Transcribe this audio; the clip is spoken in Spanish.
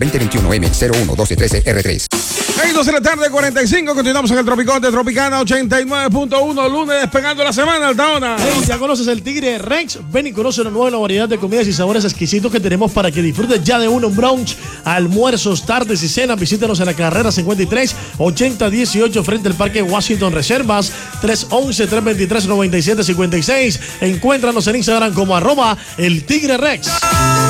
2021M011213R3. Hey, 2 de la tarde, 45. Continuamos en el Tropicón de Tropicana 89.1. Lunes despegando la semana, Altaona. Hey, ¿ya conoces el Tigre Rex? Ven y conoce una nueva variedad de comidas y sabores exquisitos que tenemos para que disfrutes ya de uno. Un brunch, almuerzos, tardes y cenas. Visítanos en la carrera 53 8018 frente al Parque Washington. Reservas 311-323-9756. Encuéntranos en Instagram como @el Tigre Rex.